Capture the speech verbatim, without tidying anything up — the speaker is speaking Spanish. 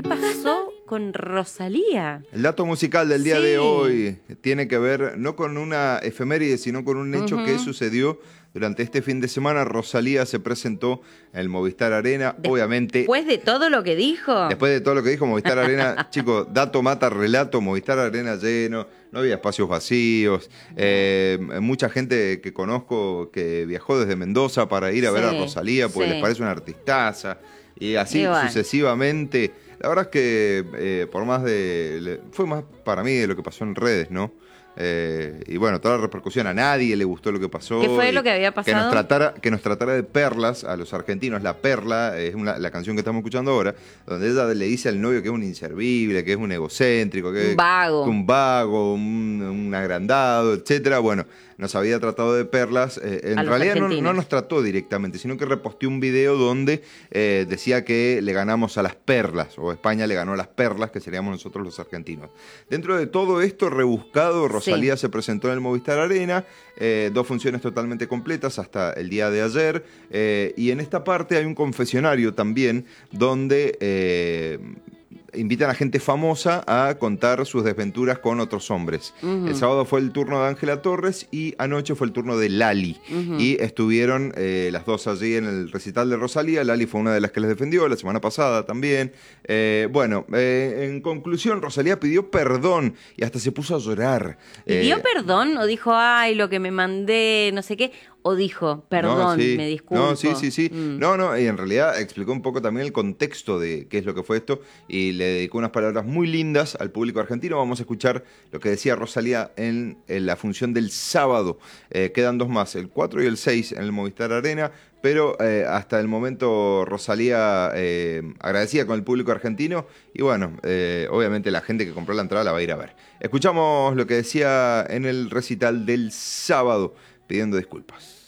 pasó con Rosalía? El dato musical del día Sí. de hoy tiene que ver no con una efeméride, sino con un hecho Uh-huh. que sucedió durante este fin de semana. Rosalía se presentó en el Movistar Arena, Des- obviamente. Después de todo lo que dijo. Después de todo lo que dijo Movistar Arena, chicos, dato mata relato, Movistar Arena lleno, no había espacios vacíos, eh, mucha gente que conozco que viajó desde Mendoza para ir a ver a Sí, Rosalía porque sí. les parece una artistaza, y así Y bueno. sucesivamente. La verdad es que eh, por más de... le- fue más para mí de lo que pasó en redes, ¿no? Eh, y bueno, toda la repercusión, a nadie le gustó lo que pasó. ¿Qué fue y lo que había Que nos pasado? tratara, que nos tratara de perlas a los argentinos. La perla es una- la canción que estamos escuchando ahora, donde ella le dice al novio que es un inservible, que es un egocéntrico, que, Un vago. que un vago, un, un agrandado, etcétera. Bueno, nos había tratado de perlas. Eh, en A los realidad no, argentinos. no nos trató directamente, sino que reposteó un video donde eh, decía que le ganamos a las perlas, o España le ganó a las perlas, que seríamos nosotros los argentinos. Dentro de todo esto rebuscado, Rosalía Sí. se presentó en el Movistar Arena, eh, dos funciones totalmente completas hasta el día de ayer, eh, y en esta parte hay un confesionario también donde eh, invitan a gente famosa a contar sus desventuras con otros hombres. Ujú. El sábado fue el turno de Ángela Torres y anoche fue el turno de Lali. Ujú. Y estuvieron eh, las dos allí en el recital de Rosalía. Lali fue una de las que les defendió la semana pasada también. Eh, bueno, eh, en conclusión, Rosalía pidió perdón y hasta se puso a llorar. ¿Pidió Eh, perdón o dijo, ay, lo que me mandé, no sé qué? O dijo, perdón, no, sí. me disculpo? No, sí, sí, sí. Mm. No, no, y en realidad explicó un poco también el contexto de qué es lo que fue esto y le dedicó unas palabras muy lindas al público argentino. Vamos a escuchar lo que decía Rosalía en, en la función del sábado. Eh, quedan dos más, el cuatro y el seis en el Movistar Arena, pero eh, hasta el momento Rosalía eh, agradecía con el público argentino y bueno, eh, obviamente la gente que compró la entrada la va a ir a ver. Escuchamos lo que decía en el recital del sábado pidiendo disculpas.